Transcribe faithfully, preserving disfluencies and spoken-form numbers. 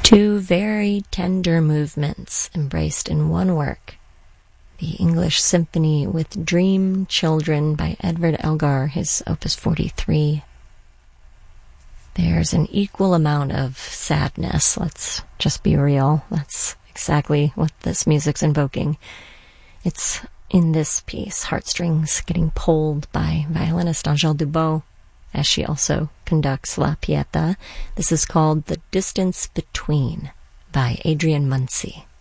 Two very tender movements embraced in one work. The English Symphony with Dream Children by Edward Elgar, his Opus forty-three. There's an equal amount of sadness, let's just be real. That's exactly what this music's invoking. It's in this piece, heartstrings getting pulled by violinist Angèle Dubot, as she also conducts La Pieta. This is called The Distance Between by Adrian Muncy.